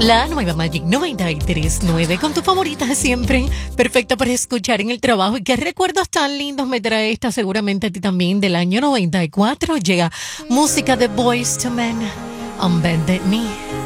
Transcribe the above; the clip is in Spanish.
La nueva Magic 93.9 con tu favorita siempre, perfecta para escuchar en el trabajo. Y qué recuerdos tan lindos me trae esta, seguramente a ti también, del año 94. Llega música de Boyz II Men, Unbended Knee.